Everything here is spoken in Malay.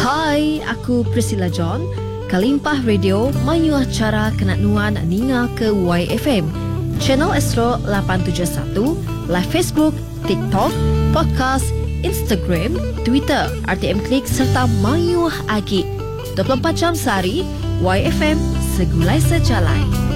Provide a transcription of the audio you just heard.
Hai, aku Priscilla John. Kalimpah Radio mayu acara kenat nuan ninga ke YFM. Channel Astro 871, live Facebook, TikTok, podcast, Instagram, Twitter, RTM Klik serta mayu agi. 24 jam sehari, YFM segulai sejalai.